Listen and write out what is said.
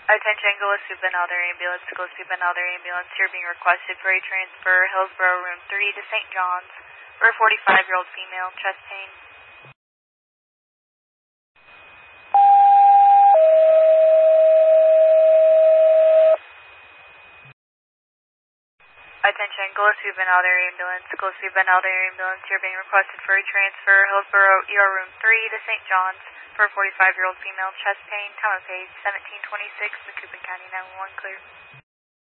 Attention, Gillespie Benalder Ambulance. Gillespie Benalder Ambulance. You're being requested for a transfer. Hillsborough, room 3 to St. John's for a 45-year-old female, chest pain. Attention, Gillespie Benalder Ambulance. Gillespie Benalder Ambulance. You're being requested for a transfer. Hillsborough, ER, room 3 to St. John's for a 45-year-old female, chest pain. Time of page 1726. Macoupin County 911 clear.